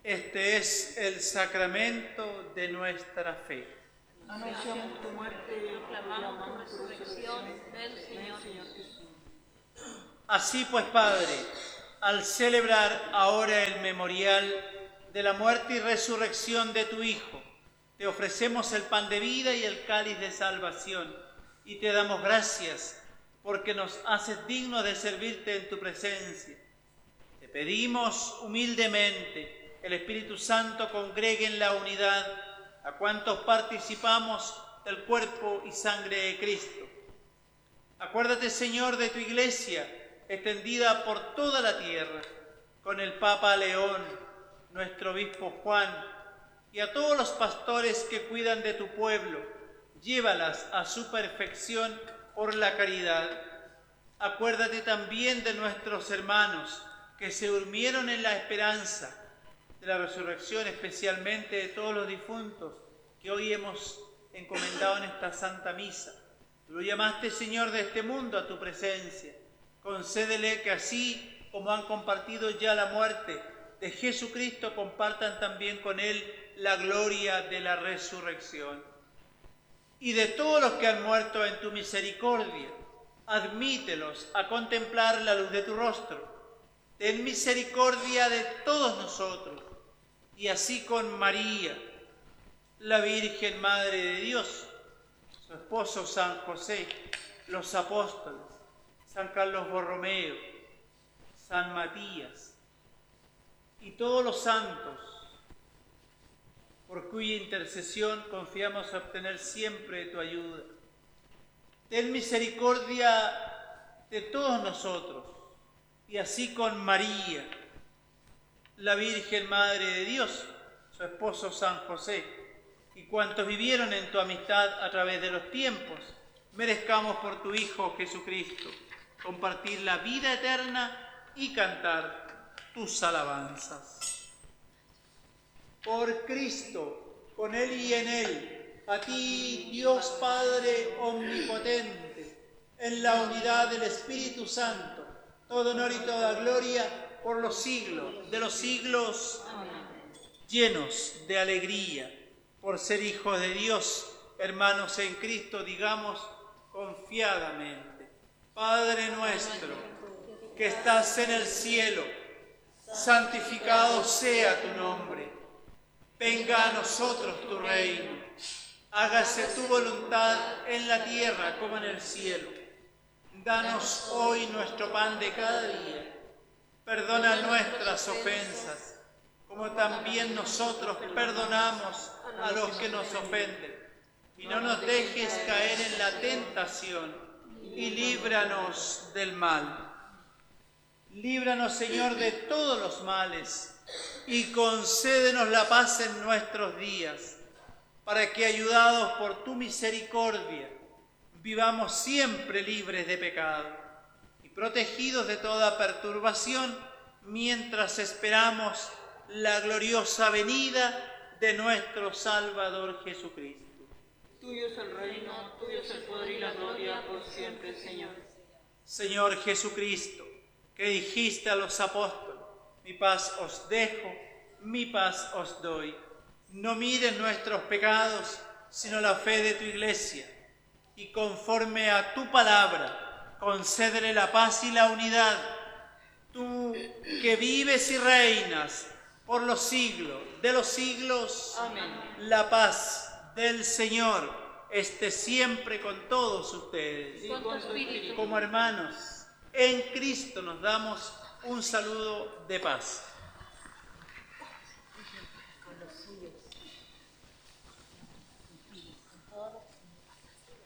Este es el sacramento de nuestra fe. Anunciamos tu muerte y proclamamos tu resurrección del Señor Jesús. Así pues, Padre, al celebrar ahora el memorial de la muerte y resurrección de tu Hijo, te ofrecemos el pan de vida y el cáliz de salvación, y te damos gracias porque nos haces dignos de servirte en tu presencia. Te pedimos humildemente el Espíritu Santo congregue en la unidad a cuantos participamos del cuerpo y sangre de Cristo. Acuérdate, Señor, de tu Iglesia, extendida por toda la tierra, con el Papa León, nuestro obispo Juan, y a todos los pastores que cuidan de tu pueblo. Llévalas a su perfección por la caridad. Acuérdate también de nuestros hermanos que se durmieron en la esperanza de la resurrección, especialmente de todos los difuntos que hoy hemos encomendado en esta Santa Misa. Tú lo llamaste, Señor, de este mundo a tu presencia. Concédele que así como han compartido ya la muerte de Jesucristo, compartan también con Él la gloria de la resurrección. Y de todos los que han muerto en tu misericordia, admítelos a contemplar la luz de tu rostro. Ten misericordia de todos nosotros, y así con María, la Virgen Madre de Dios, su esposo San José, los apóstoles, San Carlos Borromeo, San Matías y todos los santos, por cuya intercesión confiamos obtener siempre tu ayuda. Ten misericordia de todos nosotros, y así con María, la Virgen Madre de Dios, su esposo San José, y cuantos vivieron en tu amistad a través de los tiempos, merezcamos por tu Hijo Jesucristo compartir la vida eterna y cantar tus alabanzas. Por Cristo, con Él y en Él, a ti, Dios Padre omnipotente, en la unidad del Espíritu Santo, todo honor y toda gloria por los siglos de los siglos. Amén. Llenos de alegría por ser hijos de Dios, hermanos en Cristo, digamos confiadamente: Padre nuestro, que estás en el cielo, santificado sea tu nombre. Venga a nosotros tu reino. Hágase tu voluntad en la tierra como en el cielo. Danos hoy nuestro pan de cada día. Perdona nuestras ofensas, como también nosotros perdonamos a los que nos ofenden. Y no nos dejes caer en la tentación, y líbranos del mal. Líbranos, Señor, de todos los males, y concédenos la paz en nuestros días, para que, ayudados por tu misericordia, vivamos siempre libres de pecado y protegidos de toda perturbación, mientras esperamos la gloriosa venida de nuestro Salvador Jesucristo. Tuyo es el reino, tuyo es el poder y la gloria por siempre, Señor. Señor Jesucristo, que dijiste a los apóstoles: mi paz os dejo, mi paz os doy. No mires nuestros pecados, sino la fe de tu Iglesia, y conforme a tu palabra, concédele la paz y la unidad. Tú que vives y reinas por los siglos de los siglos. Amén. La paz del Señor esté siempre con todos ustedes. Y con tu espíritu. Como hermanos en Cristo nos damos un saludo de paz.